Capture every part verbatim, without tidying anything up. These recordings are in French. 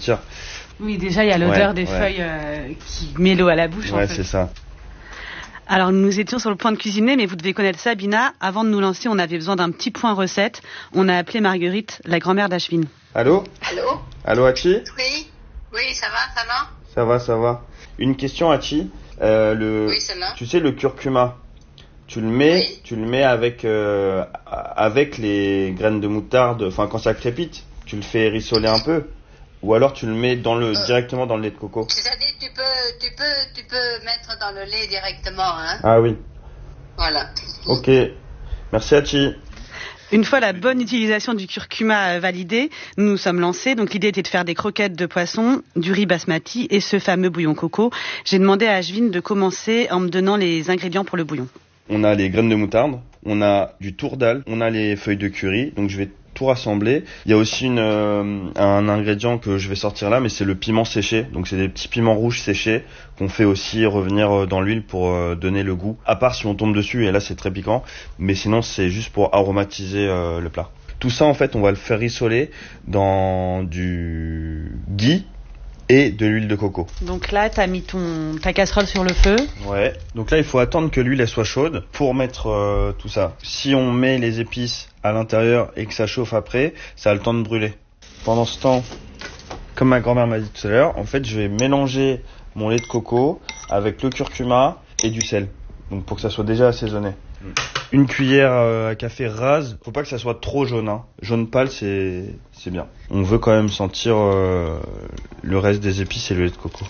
sortir. Oui, déjà, il y a l'odeur ouais, des ouais. feuilles euh, qui met l'eau à la bouche. Ouais, en fait. c'est ça. Alors, nous étions sur le point de cuisiner, mais vous devez connaître ça, Bina. Avant de nous lancer, on avait besoin d'un petit point recette. On a appelé Marguerite, la grand-mère d'Ashwin. Allô ? Allô ? Allô, Hachi ? Oui, oui, ça va, ça va ? Ça va, ça va. Une question, Hachi. Euh, le, Oui, celle-là. tu sais, le curcuma, tu le mets, Oui. tu le mets avec, euh, avec les graines de moutarde, enfin, quand ça crépite, tu le fais rissoler un peu. Ou alors tu le mets dans le, euh, directement dans le lait de coco. C'est-à-dire tu peux, tu peux, tu peux mettre dans le lait directement, hein. Ah oui. Voilà. Ok. Merci Hachi. Une fois la bonne utilisation du curcuma validée, nous nous sommes lancés. Donc l'idée était de faire des croquettes de poisson, du riz basmati et ce fameux bouillon coco. J'ai demandé à Ashwin de commencer en me donnant les ingrédients pour le bouillon. On a les graines de moutarde, on a du tourdalle, on a les feuilles de curry. Donc je vais tout rassembler. Il y a aussi une, euh, un ingrédient que je vais sortir là, mais c'est le piment séché. Donc c'est des petits piments rouges séchés qu'on fait aussi revenir dans l'huile pour euh, donner le goût. À part si on tombe dessus, et là c'est très piquant, mais sinon c'est juste pour aromatiser euh, le plat. Tout ça en fait on va le faire rissoler dans du ghee et de l'huile de coco. Donc là, t'as mis ton, ta casserole sur le feu. Ouais. Donc là, il faut attendre que l'huile elle soit chaude pour mettre euh, tout ça. Si on met les épices à l'intérieur et que ça chauffe après, ça a le temps de brûler. Pendant ce temps, comme ma grand-mère m'a dit tout à l'heure, en fait, je vais mélanger mon lait de coco avec le curcuma et du sel. Donc pour que ça soit déjà assaisonné. Mmh. Une cuillère euh, à café rase. Faut pas que ça soit trop jaune. Hein. Jaune pâle, c'est c'est bien. On veut quand même sentir euh, le reste des épices et le lait de coco.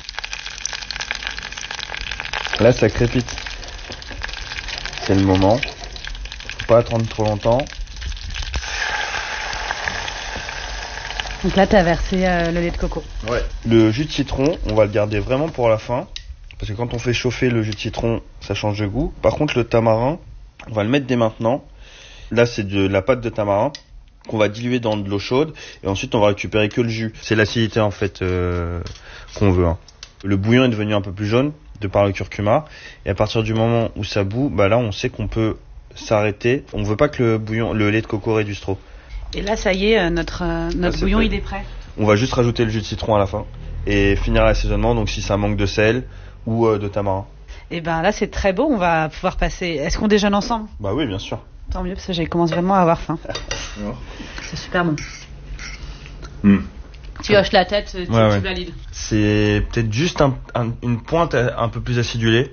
Là, ça crépite. C'est le moment. Faut pas attendre trop longtemps. Donc là, t'as versé euh, le lait de coco. Ouais. Le jus de citron, on va le garder vraiment pour la fin. Parce que quand on fait chauffer le jus de citron, ça change de goût. Par contre, le tamarin, on va le mettre dès maintenant. Là, c'est de la pâte de tamarin qu'on va diluer dans de l'eau chaude. Et ensuite, on va récupérer que le jus. C'est l'acidité, en fait, euh, qu'on veut. Hein. Le bouillon est devenu un peu plus jaune de par le curcuma. Et à partir du moment où ça bout, bah là, on sait qu'on peut s'arrêter. On veut pas que le bouillon, le lait de coco réduise trop. Et là, ça y est, notre, euh, notre là, bouillon, prêt. il est prêt. On va juste rajouter le jus de citron à la fin. Et finir l'assaisonnement, donc si ça manque de sel ou euh, de tamarin. Et ben là, c'est très beau. On va pouvoir passer. Est-ce qu'on déjeune ensemble ? Bah oui, bien sûr. Tant mieux, parce que j'ai commence vraiment à avoir faim. C'est super bon. Mm. Tu hoches la tête, tu, ouais, tu ouais. valides. C'est peut-être juste un, un, une pointe un peu plus acidulée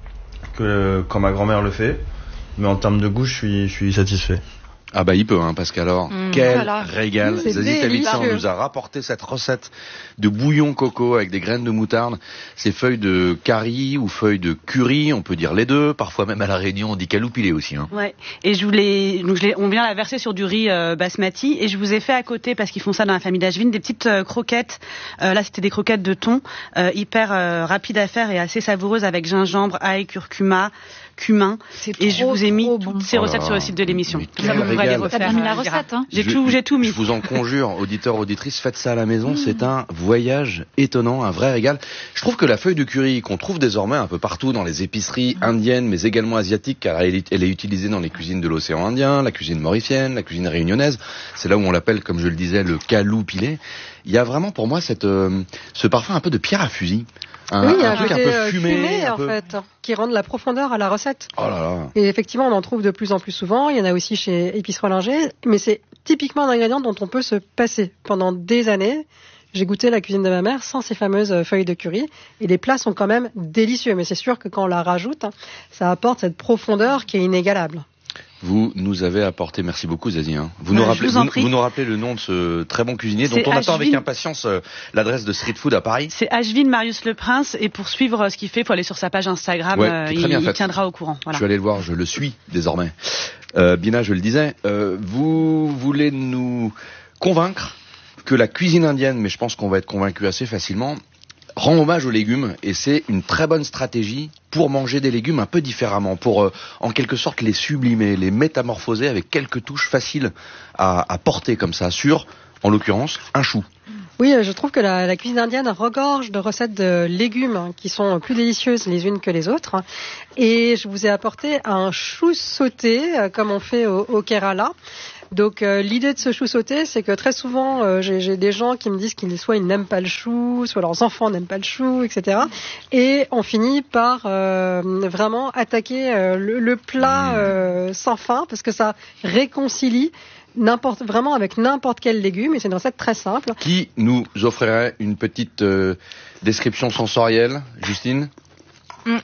que quand ma grand-mère le fait. Mais en termes de goût, je suis, je suis satisfait. Ah bah il peut, hein, parce qu'alors, mmh, quel voilà. régal. Mmh, Zazie Tavitsan nous a rapporté cette recette de bouillon coco avec des graines de moutarde, ces feuilles de curry ou feuilles de curry, on peut dire les deux, parfois même à la Réunion on dit caloupilé aussi. Hein. Ouais, et je voulais, donc je l'ai, on vient la verser sur du riz euh, basmati, et je vous ai fait à côté, parce qu'ils font ça dans la famille d'Ashwin, des petites euh, croquettes, euh, là c'était des croquettes de thon, euh, hyper euh, rapides à faire et assez savoureuses avec gingembre, ail, curcuma, cumin, et je vous ai mis bon. toutes ces recettes oh sur le site de l'émission. Ça, vous pourrez les refaire. T'as mis la recette, hein. J'ai je, tout, j'ai tout mis. Je vous en conjure, auditeurs, auditrices, faites ça à la maison. Mmh. C'est un voyage étonnant, un vrai régal. Je trouve que la feuille de curry qu'on trouve désormais un peu partout dans les épiceries indiennes, mais également asiatiques, car elle est, elle est utilisée dans les cuisines de l'océan Indien, la cuisine mauricienne, la cuisine réunionnaise. C'est là où on l'appelle, comme je le disais, le caloupilé. Il y a vraiment pour moi cette, euh, ce parfum un peu de pierre à fusil. Un, oui, un, un truc un peu fumé, fumé un en peu... fait, qui rend de la profondeur à la recette. Oh là là. Et effectivement, on en trouve de plus en plus souvent. Il y en a aussi chez Épicerie Linger, mais c'est typiquement un ingrédient dont on peut se passer. Pendant des années, j'ai goûté la cuisine de ma mère sans ces fameuses feuilles de curry, et les plats sont quand même délicieux. Mais c'est sûr que quand on la rajoute, ça apporte cette profondeur qui est inégalable. Vous nous avez apporté, merci beaucoup Zazie, hein. vous, bah, nous rappelez, vous, vous, vous nous rappelez le nom de ce très bon cuisinier dont on Ashwin. Attend avec impatience euh, l'adresse de Street Food à Paris. C'est Ashwin Marius Le Prince, et pour suivre ce qu'il fait, il faut aller sur sa page Instagram, ouais, euh, il, il tiendra au courant. Voilà. Je vais aller le voir, je le suis désormais. Euh, Bina, je le disais, euh, vous voulez nous convaincre que la cuisine indienne, mais je pense qu'on va être convaincu assez facilement, rend hommage aux légumes, et c'est une très bonne stratégie pour manger des légumes un peu différemment, pour euh, en quelque sorte les sublimer, les métamorphoser avec quelques touches faciles à, à porter comme ça sur, en l'occurrence, un chou. Oui, je trouve que la, la cuisine indienne regorge de recettes de légumes hein, qui sont plus délicieuses les unes que les autres. Et je vous ai apporté un chou sauté, euh, comme on fait au, au Kerala. Donc euh, l'idée de ce chou sauté, c'est que très souvent, euh, j'ai, j'ai des gens qui me disent qu'ils soit ils n'aiment pas le chou, soit leurs enfants n'aiment pas le chou, et cetera. Et on finit par euh, vraiment attaquer euh, le, le plat euh, sans fin, parce que ça réconcilie n'importe vraiment avec n'importe quel légume, et c'est une recette très simple. Qui nous offrirait une petite euh, description sensorielle, Justine? mm.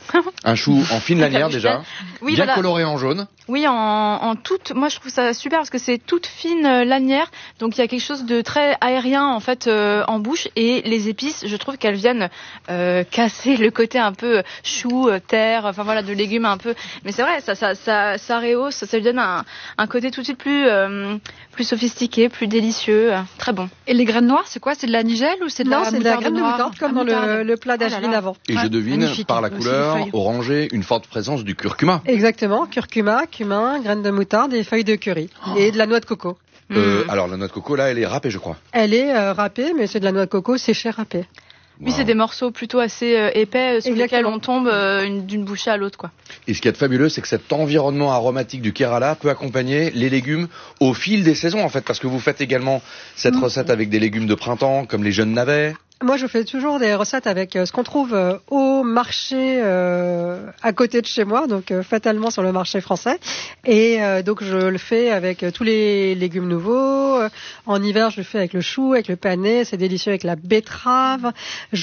Un chou en fine lanière déjà, oui, bien voilà. coloré en jaune. Oui, en, en toute, moi je trouve ça super parce que c'est toute fine euh, lanière, donc il y a quelque chose de très aérien en fait euh, en bouche, et les épices, je trouve qu'elles viennent euh, casser le côté un peu chou, euh, terre, enfin voilà, de légumes un peu. Mais c'est vrai, ça, ça, ça, ça rehausse, ça lui donne un, un côté tout de suite plus, euh, plus sophistiqué, plus délicieux, euh, très bon. Et les graines noires, c'est quoi? C'est de la nigelle ou c'est de non, la c'est de la moutarde graine de noire? moutarde, comme Ah, dans le, moutarde. le plat d'Ageline Oh là là. avant. Et Ouais, je devine magnifique. par la Aussi, couleur les feuilles. orangée une forte présence du curcuma. Exactement, curcuma, cumin, graines de moutarde et feuilles de curry. Oh. Et de la noix de coco. Euh, Mm. alors la noix de coco là, elle est râpée, je crois. Elle est euh, râpée, mais c'est de la noix de coco séchée râpée. Oui, Wow. c'est des morceaux plutôt assez euh, épais euh, sur lesquels Exactement. on tombe euh, une- d'une bouchée à l'autre, quoi. Et ce qui est fabuleux, c'est que cet environnement aromatique du Kerala peut accompagner les légumes au fil des saisons, en fait, parce que vous faites également cette Mm. recette avec des légumes de printemps, comme les jeunes navets. Moi, je fais toujours des recettes avec euh, ce qu'on trouve euh, au marché euh, à côté de chez moi, donc euh, fatalement sur le marché français. Et euh, donc, je le fais avec euh, tous les légumes nouveaux. Euh, En hiver, je le fais avec le chou, avec le panais. C'est délicieux avec la betterave.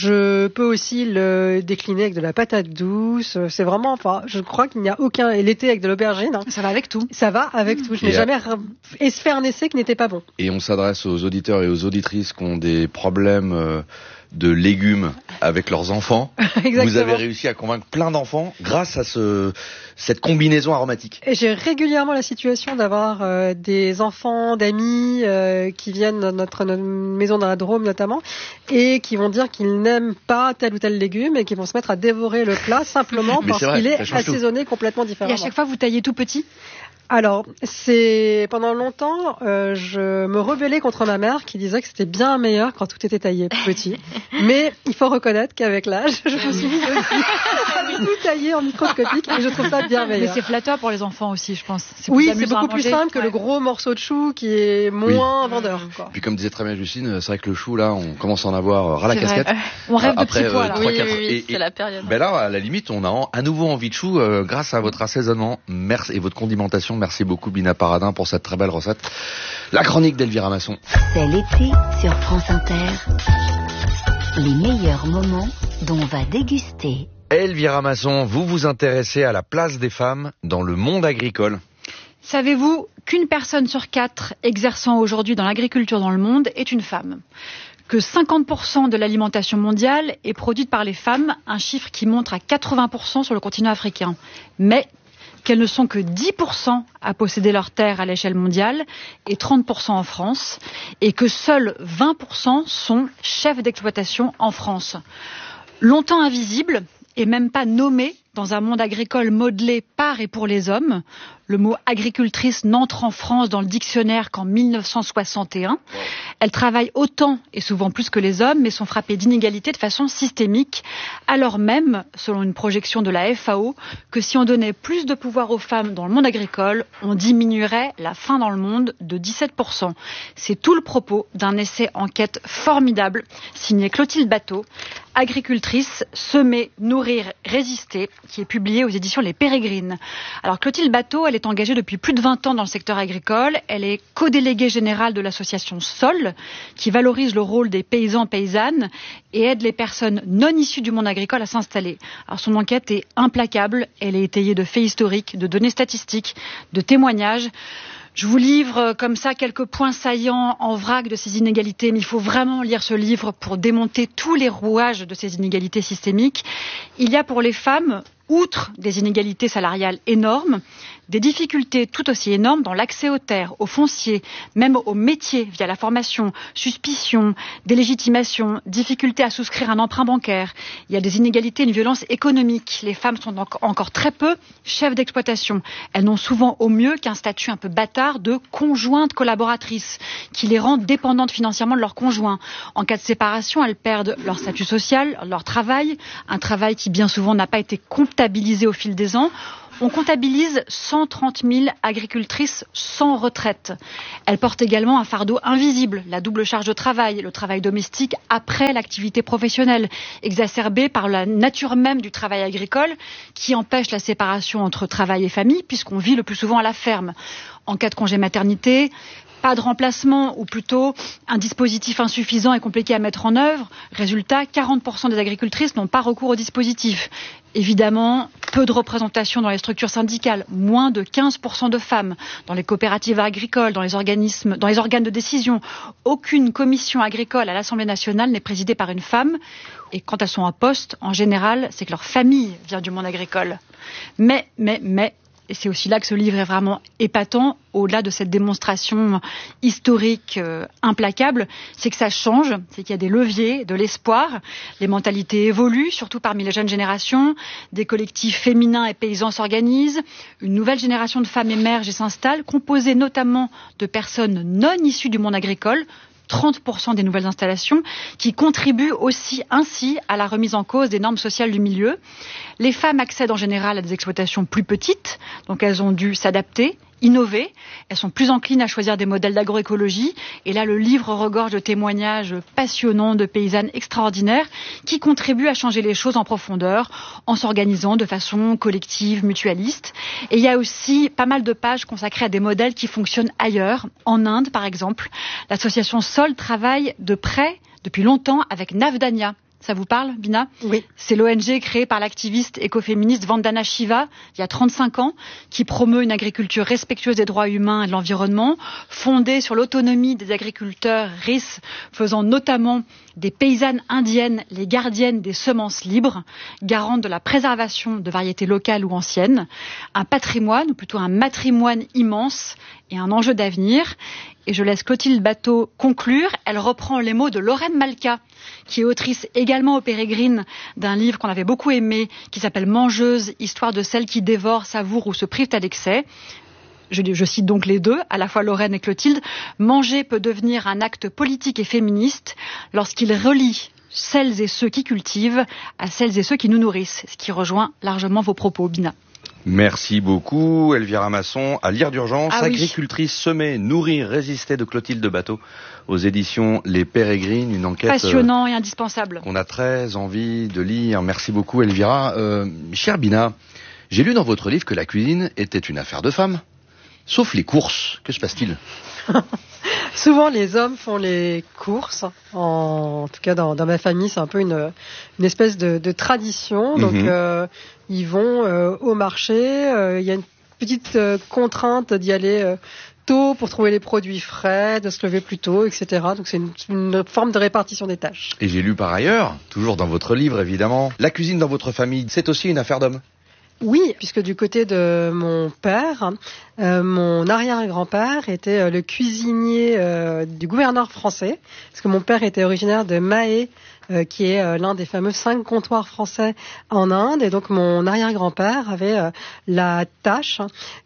Je peux aussi le décliner avec de la patate douce. C'est vraiment, enfin, je crois qu'il n'y a aucun... Et l'été avec de l'aubergine, hein, Ça va avec tout. ça va avec tout. Je n'ai Et, euh, jamais re- et se fait un essai qui n'était pas bon. Et on s'adresse aux auditeurs et aux auditrices qui ont des problèmes euh, de légumes avec leurs enfants. Exactement. Vous avez réussi à convaincre plein d'enfants grâce à ce, cette combinaison aromatique. Et j'ai régulièrement la situation d'avoir euh, des enfants, d'amis euh, qui viennent dans notre, notre maison dans la Drôme notamment, et qui vont dire qu'ils n'aiment pas tel ou tel légume et qui vont se mettre à dévorer le plat simplement Mais parce c'est vrai, qu'il ça est change tout. assaisonné complètement Et différemment. à chaque fois, vous taillez tout petit? Alors, c'est pendant longtemps, euh, je me rebellais contre ma mère qui disait que c'était bien meilleur quand tout était taillé petit. Mais il faut reconnaître qu'avec l'âge, je me suis mise aussi à tout tailler en microscopique et je trouve ça bien Mais meilleur. c'est flatteur pour les enfants aussi, je pense. C'est Oui, plus c'est amusant à beaucoup plus manger. simple que Ouais. le gros morceau de chou qui est moins vendeur. Quoi. Puis comme disait très bien Justine, c'est vrai que le chou, là, on commence à en avoir euh, ras la C'est vrai. casquette. On rêve de Après, petits pois, euh, là. trois, Oui, quatre- oui, oui, et- c'est et- la période. Ben là, à la limite, on a en- à nouveau envie de chou euh, grâce à votre assaisonnement. Merci et votre condimentation. Merci beaucoup, Bina Paradin, pour cette très belle recette. La chronique d'Elvira Masson. C'est l'été sur France Inter. Les meilleurs moments dont on va déguster. Elvira Masson, vous vous intéressez à la place des femmes dans le monde agricole. Savez-vous qu'une personne sur quatre exerçant aujourd'hui dans l'agriculture dans le monde est une femme? Que cinquante pour cent de l'alimentation mondiale est produite par les femmes, un chiffre qui monte à quatre-vingts pour cent sur le continent africain. Mais qu'elles ne sont que dix pour cent à posséder leurs terres à l'échelle mondiale et trente pour cent en France, et que seuls vingt pour cent sont chefs d'exploitation en France. Longtemps invisible et même pas nommée dans un monde agricole modelé par et pour les hommes, le mot agricultrice n'entre en France dans le dictionnaire qu'en mille neuf cent soixante et un. Elles travaillent autant et souvent plus que les hommes, mais sont frappées d'inégalités de façon systémique, alors même, selon une projection de la F A O, que si on donnait plus de pouvoir aux femmes dans le monde agricole, on diminuerait la faim dans le monde de dix-sept pour cent. C'est tout le propos d'un essai enquête formidable, signé Clotilde Bateau, agricultrice, semer, nourrir, résister, qui est publié aux éditions Les Pérégrines. Alors Clotilde Bateau, elle est engagée depuis plus de vingt ans dans le secteur agricole. Elle est co-déléguée générale de l'association Sol, qui valorise le rôle des paysans paysannes et aide les personnes non issues du monde agricole à s'installer. Alors son enquête est implacable, elle est étayée de faits historiques, de données statistiques, de témoignages. Je vous livre comme ça quelques points saillants en vrac de ces inégalités, mais il faut vraiment lire ce livre pour démonter tous les rouages de ces inégalités systémiques. Il y a pour les femmes, outre des inégalités salariales énormes, des difficultés tout aussi énormes dans l'accès aux terres, aux fonciers, même aux métiers via la formation, suspicion, délégitimation, difficulté à souscrire un emprunt bancaire. Il y a des inégalités, une violence économique. Les femmes sont encore très peu chefs d'exploitation. Elles n'ont souvent au mieux qu'un statut un peu bâtard de conjointe collaboratrice, qui les rend dépendantes financièrement de leur conjoint. En cas de séparation, elles perdent leur statut social, leur travail, un travail qui bien souvent n'a pas été comptabilisé au fil des ans. On comptabilise cent trente mille agricultrices sans retraite. Elles portent également un fardeau invisible, la double charge de travail, le travail domestique après l'activité professionnelle, exacerbée par la nature même du travail agricole qui empêche la séparation entre travail et famille puisqu'on vit le plus souvent à la ferme. En cas de congé maternité, pas de remplacement ou plutôt un dispositif insuffisant et compliqué à mettre en œuvre. Résultat, quarante pour cent des agricultrices n'ont pas recours au dispositif. Évidemment, peu de représentation dans les structures syndicales, moins de quinze pour cent de femmes dans les coopératives agricoles, dans les organismes, dans les organes de décision. Aucune commission agricole à l'Assemblée nationale n'est présidée par une femme. Et quand elles sont en poste, en général, c'est que leur famille vient du monde agricole. Mais, mais, mais, et c'est aussi là que ce livre est vraiment épatant, au-delà de cette démonstration historique euh, implacable, c'est que ça change, c'est qu'il y a des leviers, de l'espoir, les mentalités évoluent, surtout parmi les jeunes générations, des collectifs féminins et paysans s'organisent, une nouvelle génération de femmes émerge et s'installe, composée notamment de personnes non issues du monde agricole, trente pour cent des nouvelles installations, qui contribuent aussi ainsi à la remise en cause des normes sociales du milieu. Les femmes accèdent en général à des exploitations plus petites, donc elles ont dû s'adapter, innover, elles sont plus enclines à choisir des modèles d'agroécologie, et là le livre regorge de témoignages passionnants de paysannes extraordinaires qui contribuent à changer les choses en profondeur, en s'organisant de façon collective, mutualiste. Et il y a aussi pas mal de pages consacrées à des modèles qui fonctionnent ailleurs, en Inde par exemple. L'association Sol travaille de près depuis longtemps avec Navdanya. Ça vous parle, Bina ? Oui. C'est l'O N G créée par l'activiste écoféministe Vandana Shiva il y a trente-cinq ans, qui promeut une agriculture respectueuse des droits humains et de l'environnement, fondée sur l'autonomie des agriculteurs R I S, faisant notamment des paysannes indiennes les gardiennes des semences libres, garantes de la préservation de variétés locales ou anciennes, un patrimoine, ou plutôt un matrimoine immense et un enjeu d'avenir. Et je laisse Clotilde Bateau conclure. Elle reprend les mots de Lorraine Malka, qui est autrice également au Pérégrine d'un livre qu'on avait beaucoup aimé, qui s'appelle Mangeuse, histoire de celles qui dévorent, savourent ou se privent à l'excès. Je, je cite donc les deux, à la fois Lorraine et Clotilde. Manger peut devenir un acte politique et féministe lorsqu'il relie celles et ceux qui cultivent à celles et ceux qui nous nourrissent, ce qui rejoint largement vos propos, Bina. Merci beaucoup, Elvira Masson. À lire d'urgence, ah, Agricultrice, oui. Semer, nourrir, résister de Clotilde Bateau aux éditions Les Pérégrines, une enquête passionnant euh, et indispensable qu'on a très envie de lire. Merci beaucoup, Elvira. Euh, chère Bina, j'ai lu dans votre livre que la cuisine était une affaire de femmes, sauf les courses. Que se passe-t-il ? Souvent, les hommes font les courses. En, en tout cas, dans, dans ma famille, c'est un peu une, une espèce de, de tradition. Donc, mm-hmm. euh, ils vont euh, au marché. Il euh, y a une petite euh, contrainte d'y aller euh, tôt pour trouver les produits frais, de se lever plus tôt, et cetera. Donc, c'est une, une forme de répartition des tâches. Et j'ai lu par ailleurs, toujours dans votre livre, évidemment, la cuisine dans votre famille, c'est aussi une affaire d'hommes. Oui, puisque du côté de mon père, euh, mon arrière-grand-père était euh, le cuisinier euh, du gouverneur français, parce que mon père était originaire de Mahé, euh, qui est euh, l'un des fameux cinq comptoirs français en Inde, et donc mon arrière-grand-père avait euh, la tâche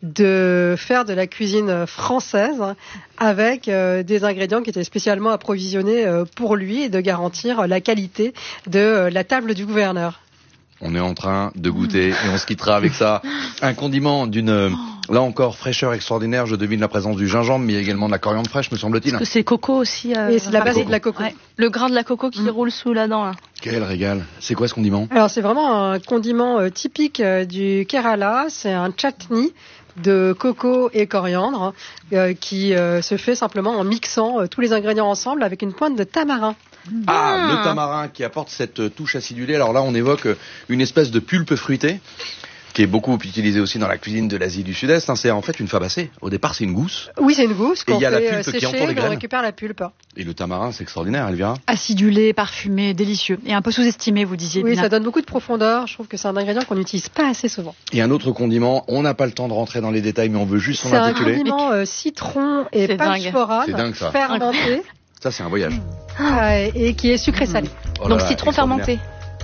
de faire de la cuisine française avec euh, des ingrédients qui étaient spécialement approvisionnés euh, pour lui et de garantir la qualité de euh, la table du gouverneur. On est en train de goûter et on se quittera avec ça. Un condiment d'une, là encore, fraîcheur extraordinaire. Je devine la présence du gingembre, mais également de la coriandre fraîche, me semble-t-il. Parce que c'est coco aussi. Euh, et c'est la base de la coco. Ouais. Le grain de la coco qui mmh. roule sous la dent, là. Quel régal. C'est quoi ce condiment ? Alors, c'est vraiment un condiment euh, typique euh, du Kerala. C'est un chutney de coco et coriandre euh, qui euh, se fait simplement en mixant euh, tous les ingrédients ensemble avec une pointe de tamarin. Ah, le tamarin qui apporte cette touche acidulée. Alors là, on évoque une espèce de pulpe fruitée qui est beaucoup utilisée aussi dans la cuisine de l'Asie du Sud-Est. Hein, c'est en fait une fabacée. Au départ, c'est une gousse. Oui, c'est une gousse qu'on et il y a fait la pulpe sécher, qui entoure les graines. On récupère la pulpe. Et le tamarin, c'est extraordinaire, Elvira. Acidulé, parfumé, délicieux. Et un peu sous-estimé, vous disiez. Oui, Bina. Ça donne beaucoup de profondeur. Je trouve que c'est un ingrédient qu'on n'utilise pas assez souvent. Et un autre condiment, on n'a pas le temps de rentrer dans les détails, mais on veut juste son intitulé. C'est un condiment euh, citron et panchphoran fermenté. Ça, c'est un voyage. Ah, et qui est sucré-salé. Oh Donc citron fermenté.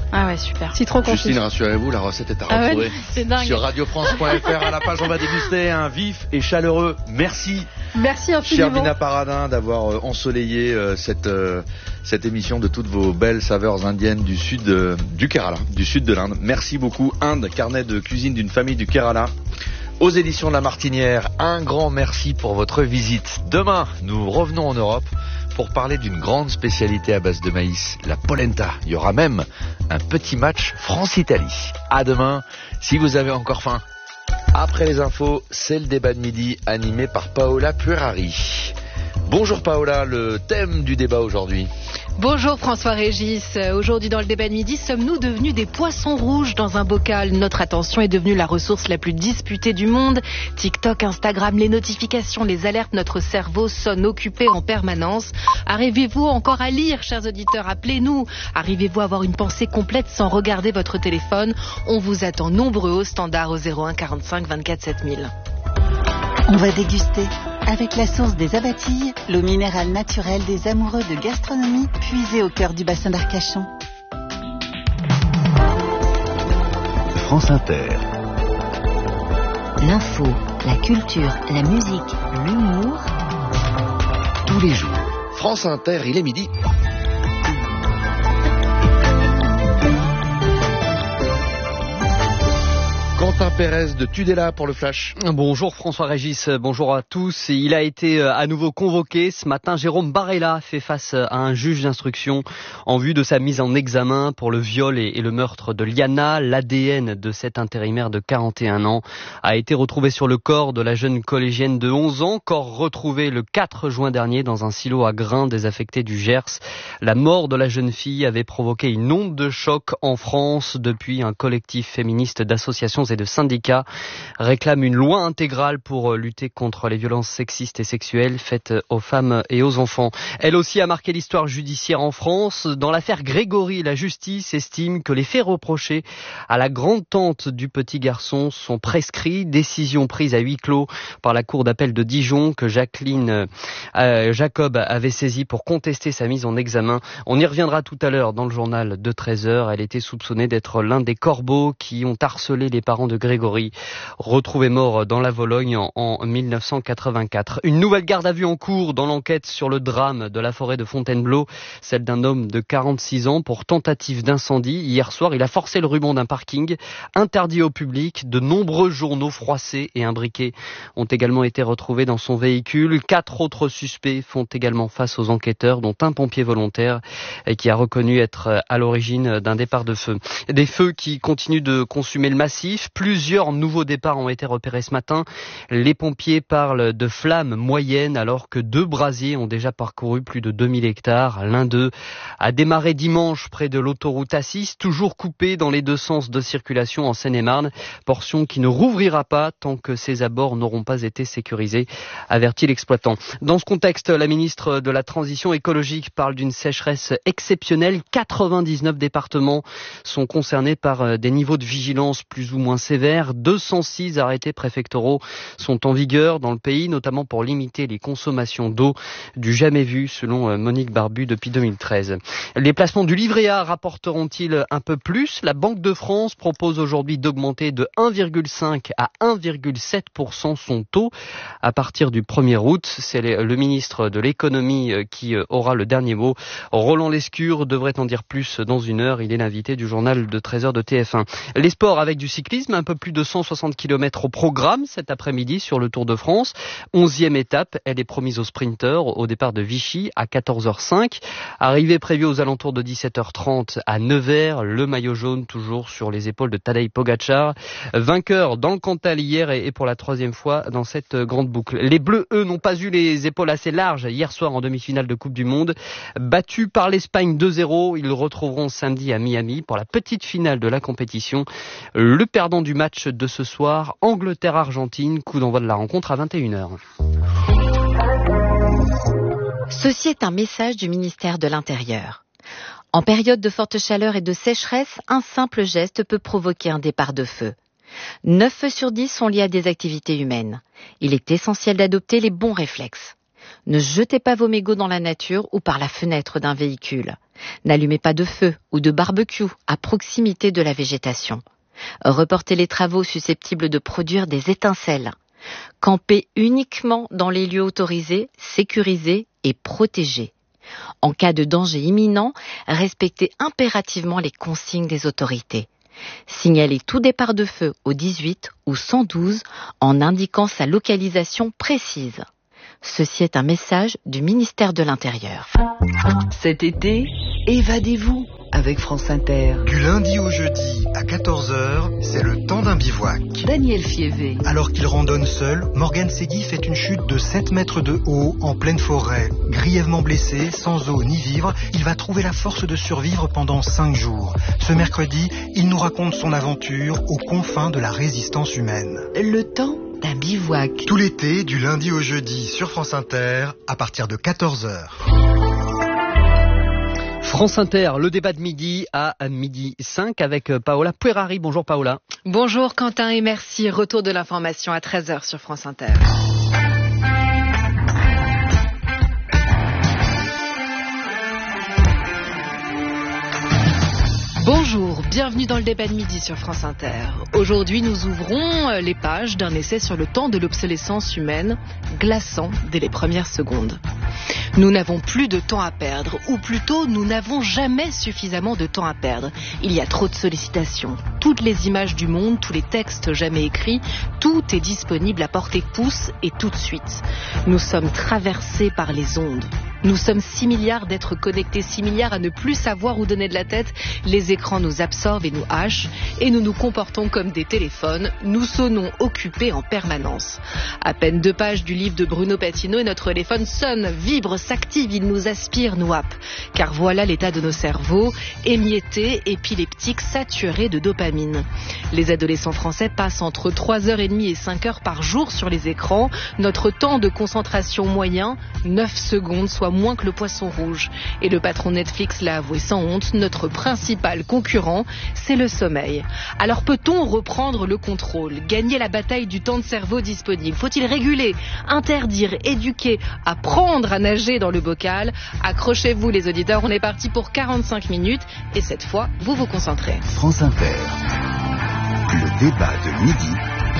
Ah ouais, super. Citron confit. Justine, rassurez-vous, la recette est à Ah ouais, retrouver c'est dingue. sur radio france point f r. À la page, on va déguster un vif et chaleureux merci. Merci Cher infiniment. Bina Paradin d'avoir euh, ensoleillé euh, cette, euh, cette émission de toutes vos belles saveurs indiennes du sud euh, du Kerala, du sud de l'Inde. Merci beaucoup. Inde, carnet de cuisine d'une famille du Kerala. Aux éditions de La Martinière, un grand merci pour votre visite. Demain, nous revenons en Europe pour parler d'une grande spécialité à base de maïs, la polenta. Il y aura même un petit match France-Italie. À demain, si vous avez encore faim. Après les infos, c'est le débat de midi animé par Paola Puerari. Bonjour Paola, le thème du débat aujourd'hui. Bonjour François-Régis. Aujourd'hui dans le débat de midi, sommes-nous devenus des poissons rouges dans un bocal? Notre attention est devenue la ressource la plus disputée du monde. TikTok, Instagram, les notifications, les alertes, notre cerveau sonne occupé en permanence. Arrivez-vous encore à lire, chers auditeurs? Appelez-nous. Arrivez-vous à avoir une pensée complète sans regarder votre téléphone? On vous attend nombreux au standard au zéro un quarante-cinq vingt-quatre sept mille. On va déguster avec la source des Abatilles, l'eau minérale naturelle des amoureux de gastronomie, puisée au cœur du bassin d'Arcachon. France Inter. L'info, la culture, la musique, l'humour. Tous les jours. France Inter, il est midi. Quentin Pérez de Tudela pour le Flash. Bonjour François-Régis, bonjour à tous. Il a été à nouveau convoqué. Ce matin, Jérôme Barella fait face à un juge d'instruction en vue de sa mise en examen pour le viol et le meurtre de Liana. L'A D N de cette intérimaire de quarante et un ans a été retrouvé sur le corps de la jeune collégienne de onze ans, corps retrouvé le quatre juin dernier dans un silo à grains désaffecté du Gers. La mort de la jeune fille avait provoqué une onde de choc en France. Depuis, un collectif féministe d'associations et de syndicats réclament une loi intégrale pour lutter contre les violences sexistes et sexuelles faites aux femmes et aux enfants. Elle aussi a marqué l'histoire judiciaire en France. Dans l'affaire Grégory, la justice estime que les faits reprochés à la grande-tante du petit garçon sont prescrits. Décision prise à huis clos par la cour d'appel de Dijon que Jacqueline euh, Jacob avait saisie pour contester sa mise en examen. On y reviendra tout à l'heure dans le journal de treize heures. Elle était soupçonnée d'être l'un des corbeaux qui ont harcelé les parents de Grégory, retrouvé mort dans la Vologne en, en mille neuf cent quatre-vingt-quatre. Une nouvelle garde à vue en cours dans l'enquête sur le drame de la forêt de Fontainebleau, celle d'un homme de quarante-six ans pour tentative d'incendie. Hier soir, il a forcé le ruban d'un parking, interdit au public. De nombreux journaux froissés et imbriqués ont également été retrouvés dans son véhicule. Quatre autres suspects font également face aux enquêteurs, dont un pompier volontaire qui a reconnu être à l'origine d'un départ de feu. Des feux qui continuent de consumer le massif. Plusieurs nouveaux départs ont été repérés ce matin. Les pompiers parlent de flammes moyennes alors que deux brasiers ont déjà parcouru plus de deux mille hectares. L'un d'eux a démarré dimanche près de l'autoroute A six, toujours coupée dans les deux sens de circulation en Seine-et-Marne. Portion qui ne rouvrira pas tant que ses abords n'auront pas été sécurisés, avertit l'exploitant. Dans ce contexte, la ministre de la Transition écologique parle d'une sécheresse exceptionnelle. quatre-vingt-dix-neuf départements sont concernés par des niveaux de vigilance plus ou moins sévères. deux cent six arrêtés préfectoraux sont en vigueur dans le pays, notamment pour limiter les consommations d'eau du jamais vu, selon Monique Barbu depuis deux mille treize. Les placements du livret A rapporteront-ils un peu plus? La Banque de France propose aujourd'hui d'augmenter de un virgule cinq à un virgule sept pour cent son taux à partir du premier août. C'est le ministre de l'économie qui aura le dernier mot. Roland Lescure devrait en dire plus dans une heure. Il est l'invité du journal de treize heures de T F un. Les sports avec du cyclisme, un peu plus de cent soixante kilomètres au programme cet après-midi sur le Tour de France. Onzième étape, elle est promise aux sprinteurs au départ de Vichy à quatorze heures cinq. Arrivée prévue aux alentours de dix-sept heures trente à Nevers. Le maillot jaune toujours sur les épaules de Tadej Pogacar. Vainqueur dans le Cantal hier et pour la troisième fois dans cette grande boucle. Les Bleus, eux, n'ont pas eu les épaules assez larges hier soir en demi-finale de Coupe du Monde. Battus par l'Espagne deux zéro, ils retrouveront samedi à Miami pour la petite finale de la compétition. Le perdant du match de ce soir, Angleterre-Argentine, coup d'envoi de la rencontre à vingt et une heures. Ceci est un message du ministère de l'Intérieur. En période de forte chaleur et de sécheresse, un simple geste peut provoquer un départ de feu. neuf feux sur dix sont liés à des activités humaines. Il est essentiel d'adopter les bons réflexes. Ne jetez pas vos mégots dans la nature ou par la fenêtre d'un véhicule. N'allumez pas de feu ou de barbecue à proximité de la végétation. Reportez les travaux susceptibles de produire des étincelles. Campez uniquement dans les lieux autorisés, sécurisés et protégés. En cas de danger imminent, respectez impérativement les consignes des autorités. Signalez tout départ de feu au dix-huit ou cent douze en indiquant sa localisation précise. Ceci est un message du ministère de l'Intérieur. Cet été, évadez-vous avec France Inter. Du lundi au jeudi à quatorze heures, c'est le temps d'un bivouac. Daniel Fievé. Alors qu'il randonne seul, Morgan Segui fait une chute de sept mètres de haut en pleine forêt. Grièvement blessé, sans eau ni vivre, il va trouver la force de survivre pendant cinq jours. Ce mercredi, il nous raconte son aventure aux confins de la résistance humaine. Le temps d'un bivouac. Tout l'été, du lundi au jeudi sur France Inter, à partir de quatorze heures. France Inter, le débat de midi à midi cinq avec Paola Puerari. Bonjour Paola. Bonjour Quentin et merci. Retour de l'information à treize heures sur France Inter. Bonjour, bienvenue dans le débat de midi sur France Inter. Aujourd'hui, nous ouvrons les pages d'un essai sur le temps de l'obsolescence humaine, glaçant dès les premières secondes. Nous n'avons plus de temps à perdre, ou plutôt nous n'avons jamais suffisamment de temps à perdre. Il y a trop de sollicitations. Toutes les images du monde, tous les textes jamais écrits, tout est disponible à portée de pouce et tout de suite. Nous sommes traversés par les ondes. Nous sommes six milliards d'êtres connectés, six milliards à ne plus savoir où donner de la tête. Les écrans nous absorbent et nous hachent et nous nous comportons comme des téléphones. Nous sonnons occupés en permanence. À peine deux pages du livre de Bruno Patino et notre téléphone sonne, vibre, s'active, il nous aspire, nous happe. Car voilà l'état de nos cerveaux, émiettés, épileptiques, saturés de dopamine. Les adolescents français passent entre trois heures trente et cinq heures par jour sur les écrans. Notre temps de concentration moyen, neuf secondes, soit moins que le poisson rouge. Et le patron Netflix l'a avoué sans honte, notre principal concurrent, c'est le sommeil. Alors peut-on reprendre le contrôle, gagner la bataille du temps de cerveau disponible? Faut-il réguler, interdire, éduquer, apprendre à nager dans le bocal? Accrochez-vous les auditeurs, on est parti pour quarante-cinq minutes et cette fois, vous vous concentrez. France Inter, le débat de midi,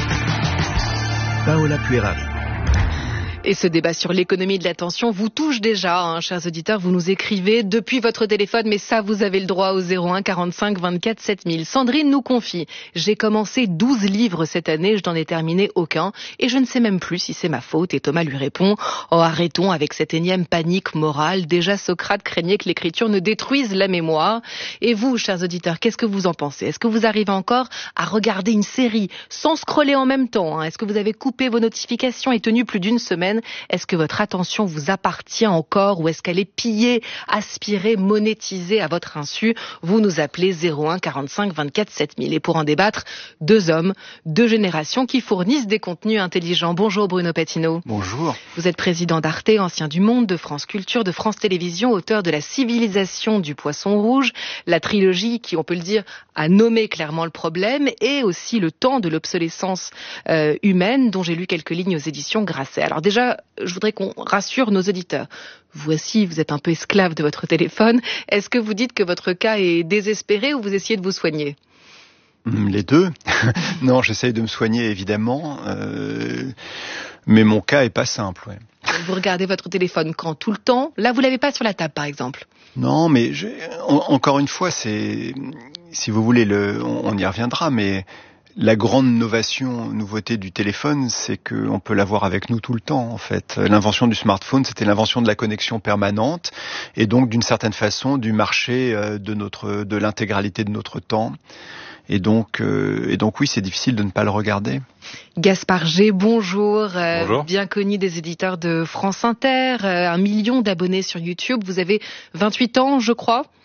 Paola Puerari. Et ce débat sur l'économie de l'attention vous touche déjà, hein, chers auditeurs, vous nous écrivez depuis votre téléphone, mais ça vous avez le droit au zéro un quarante-cinq vingt-quatre sept mille. Sandrine nous confie, j'ai commencé douze livres cette année, je n'en ai terminé aucun et je ne sais même plus si c'est ma faute. Et Thomas lui répond, oh arrêtons avec cette énième panique morale, déjà Socrate craignait que l'écriture ne détruise la mémoire. Et vous, chers auditeurs, qu'est-ce que vous en pensez? Est-ce que vous arrivez encore à regarder une série sans scroller en même temps, hein? Est-ce que vous avez coupé vos notifications et tenu plus d'une semaine? Est-ce que votre attention vous appartient encore ou est-ce qu'elle est pillée, aspirée, monétisée à votre insu? Vous nous appelez zéro un quarante-cinq vingt-quatre sept mille. Et pour en débattre, deux hommes, deux générations qui fournissent des contenus intelligents. Bonjour Bruno Patino. Bonjour. Vous êtes président d'Arte, ancien du Monde, de France Culture, de France Télévisions, auteur de La civilisation du poisson rouge, la trilogie qui, on peut le dire, a nommé clairement le problème et aussi le temps de l'obsolescence euh, humaine dont j'ai lu quelques lignes aux éditions Grasset. Alors déjà, je voudrais qu'on rassure nos auditeurs. Vous aussi, vous êtes un peu esclave de votre téléphone. Est-ce que vous dites que votre cas est désespéré ou vous essayez de vous soigner? Les deux. Non, j'essaye de me soigner évidemment, euh, mais mon cas est pas simple. Ouais. Vous regardez votre téléphone quand? Tout le temps? Là, vous l'avez pas sur la table, par exemple? Non, mais je, en, encore une fois, c'est, si vous voulez, le, on, on y reviendra, mais la grande innovation, nouveauté du téléphone, c'est qu'on peut l'avoir avec nous tout le temps, en fait. L'invention du smartphone, c'était l'invention de la connexion permanente et donc, d'une certaine façon, du marché de notre, de l'intégralité de notre temps. Et donc, euh, et donc oui, c'est difficile de ne pas le regarder. Gaspard G, bonjour. Euh, bonjour. Bien connu des éditeurs de France Inter, euh, un million d'abonnés sur YouTube. Vous avez vingt-huit ans, je crois. Oui.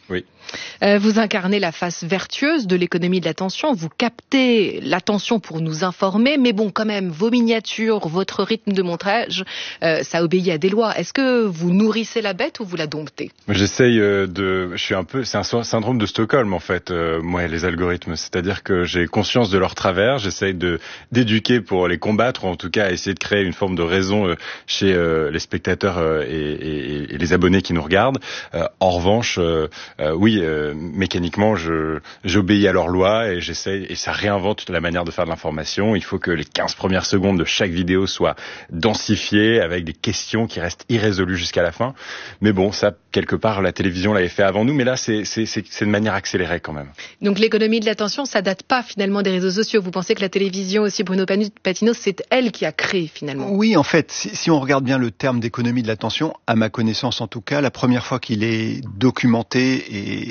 Euh, vous incarnez la face vertueuse de l'économie de l'attention. Vous captez l'attention pour nous informer. Mais bon, quand même, vos miniatures, votre rythme de montage, euh, ça obéit à des lois. Est-ce que vous nourrissez la bête ou vous la domptez? J'essaye de... Je suis un peu... C'est un syndrome de Stockholm, en fait, euh, moi, les algorithmes. C'est-à-dire que j'ai conscience de leur travers. J'essaye de d'éduquer pour les combattre, ou en tout cas essayer de créer une forme de raison euh, chez euh, les spectateurs euh, et, et, et les abonnés qui nous regardent. Euh, en revanche, euh, euh, oui, euh, mécaniquement, je j'obéis à leurs lois et j'essaye, et ça réinvente la manière de faire de l'information. Il faut que les quinze premières secondes de chaque vidéo soient densifiées avec des questions qui restent irrésolues jusqu'à la fin. Mais bon, ça, quelque part, la télévision l'avait fait avant nous, mais là, c'est c'est c'est, c'est de manière accélérée quand même. Donc l'économie de l'attention, ça date pas finalement des réseaux sociaux. Vous pensez que la télévision aussi, Bruno Patino, c'est elle qui a créé finalement? Oui, en fait, si, si on regarde bien le terme d'économie de l'attention, à ma connaissance en tout cas, la première fois qu'il est documenté